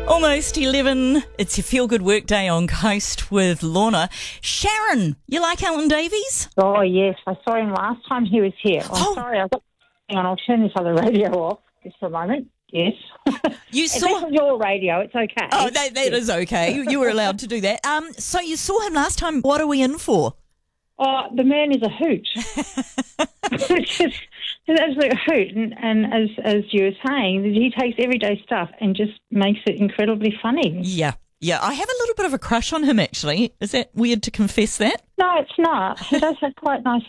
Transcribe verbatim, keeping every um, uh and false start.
Almost eleven. It's your Feel Good Workday on Coast with Lorna. Sharon, you like Alan Davies? Oh, yes. I saw him last time he was here. I'm Oh. sorry. I've got... Hang on, I'll turn this other radio off just for a moment. Yes. You If saw... that's your radio, it's okay. Oh, that, that is okay. You, you were allowed to do that. Um, so you saw him last time. What are we in for? Oh, the man is a hoot. It's just an absolute hoot. And, and as, as you were saying, he takes everyday stuff and just makes it incredibly funny. Yeah. Yeah, I have a little bit of a crush on him, actually. Is that weird to confess that? No, it's not. He does have quite nice